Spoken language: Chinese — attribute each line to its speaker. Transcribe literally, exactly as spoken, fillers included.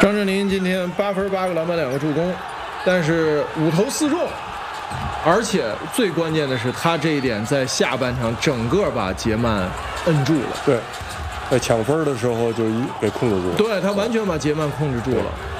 Speaker 1: 张镇麟今天八分八个篮板两个助攻，但是五投四中，而且最关键的是他这一点在下半场整个把杰曼摁住了。
Speaker 2: 对，在抢分的时候就给控制住了。
Speaker 1: 对他完全把杰曼控制住了。